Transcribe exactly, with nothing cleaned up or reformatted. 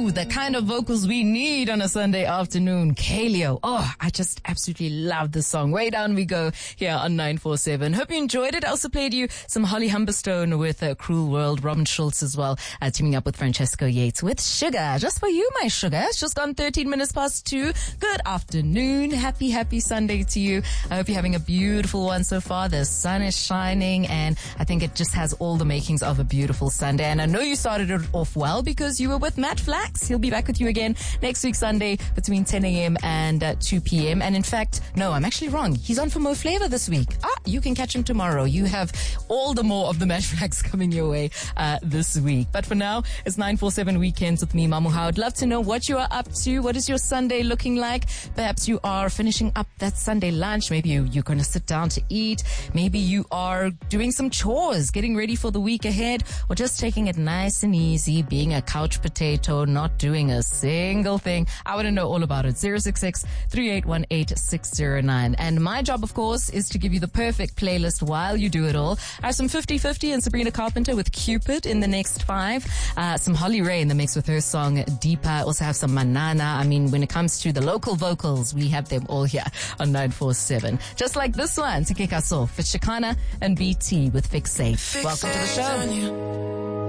Ooh, the kind of vocals we need on a Sunday afternoon. Kaleo. Oh, I just absolutely love this song. Way down we go here on nine four seven. Hope you enjoyed it. I also played you some Holly Humberstone with uh, Cruel World. Robin Schultz as well, uh, teaming up with Francesco Yates with Sugar. Just for you, my sugar. It's just gone thirteen minutes past two. Good afternoon. Happy, happy Sunday to you. I hope you're having a beautiful one so far. The sun is shining and I think it just has all the makings of a beautiful Sunday. And I know you started it off well because you were with Matt Flax. He'll be back with you again next week Sunday between ten a.m. and uh, two p.m. And in fact, no, I'm actually wrong. He's on for Mo Flavor this week. Ah, you can catch him tomorrow. You have all the more of the Matt Flax coming your way uh, this week. But for now, it's nine four seven Weekends with me, Mamu. I'd love to know what you are up to. What is your Sunday looking like? Perhaps you are finishing up that Sunday lunch. Maybe you, you're going to sit down to eat. Maybe you are doing some chores, getting ready for the week ahead, or just taking it nice and easy, being a couch potato, not doing a single thing. I want to know all about it. zero six six, three eight one eight, six zero nine. And my job, of course, is to give you the perfect playlist while you do it all. I have some fifty fifty and Sabrina Carpenter with Cupid in the next five. Uh, some Holly Ray in the mix with her song Deeper. I also have some Manana. I mean, when it comes to the local vocals, we have them all here on nine four seven. Just like this one to kick us off. It's Shakana and B T with Fixate. Welcome to the show.